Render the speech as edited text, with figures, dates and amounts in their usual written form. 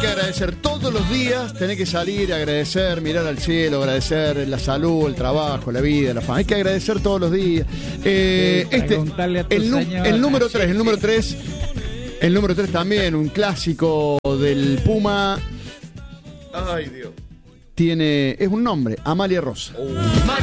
que agradecer todos los días, tenés que salir, agradecer, mirar al cielo, agradecer la salud, el trabajo, la vida, la familia. Hay que agradecer todos los días. El número 3, el número 3 también, un clásico del Puma. Ay, Dios. Es un nombre, Amalia Rosa.